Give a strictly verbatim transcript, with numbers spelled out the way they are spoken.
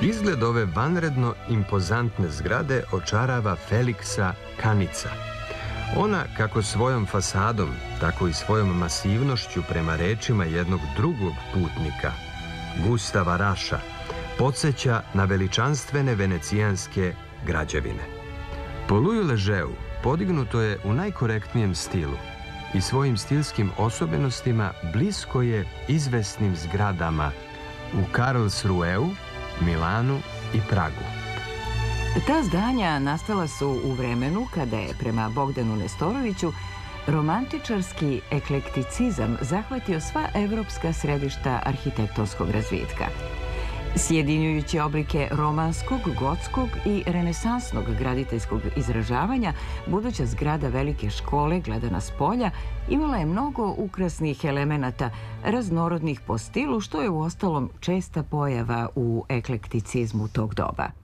Izgled ove vanredno impozantne zgrade očarava Feliksa Kanica. Ona, kako svojom fasadom, tako i svojom masivnošću prema rečima jednog drugog putnika, Gustava Raša, podsjeća na veličanstvene venecijanske građevine. Po Louisu Legeru podignuto je u najkorektnijem stilu i svojim stilskim osobenostima blisko je izvesnim zgradama u Karlsruheu, Milanu i Pragu. Ta zdanja nastala su u vremenu kada je, prema Bogdanu Nestoroviću, romantičarski eklekticizam zahvatio sva evropska središta arhitektonskog razvitka. Sjedinjujući oblike romanskog, gotskog i renesansnog graditeljskog izražavanja, buduća zgrada velike škole, gledana s polja, imala je mnogo ukrasnih elemenata, raznorodnih po stilu, što je uostalom česta pojava u eklekticizmu tog doba.